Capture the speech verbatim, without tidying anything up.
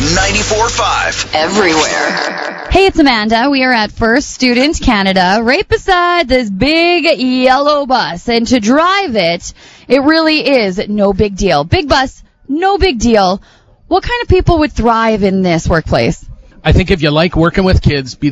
ninety-four point five. Everywhere. Hey, it's Amanda. We are at First Student Canada, right beside this big yellow bus. And to drive it, it really is no big deal. Big bus, no big deal. What kind of people would thrive in this workplace? I think if you like working with kids, be